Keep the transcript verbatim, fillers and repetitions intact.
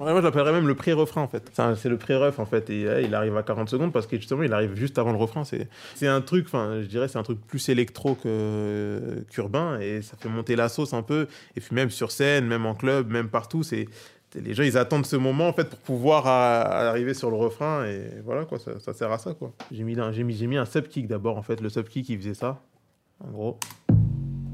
Ouais, moi, j'appellerais même le pré-refrain, en fait. C'est un- c'est le pré-ref, en fait. Et ouais, il arrive à quarante secondes parce que justement, il arrive juste avant le refrain. C'est c'est un truc, enfin, je dirais, c'est un truc plus électro que qu'urbain. Et ça fait monter la sauce un peu. Et puis même sur scène, même en club, même partout, c'est les gens, ils attendent ce moment, en fait, pour pouvoir à- à arriver sur le refrain. Et voilà, quoi, ça, ça sert à ça, quoi. J'ai mis, un- j'ai mis, j'ai mis un sub kick d'abord, en fait. Le sub kick, il faisait ça, en gros.